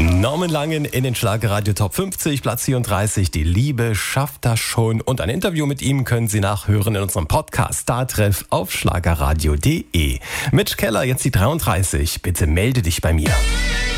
Norman Langen in den Schlagerradio Top 50, Platz 34. Die Liebe schafft das schon. Und ein Interview mit ihm können Sie nachhören in unserem Podcast Startreff auf schlagerradio.de. Mitch Keller, jetzt die 33. Bitte melde dich bei mir.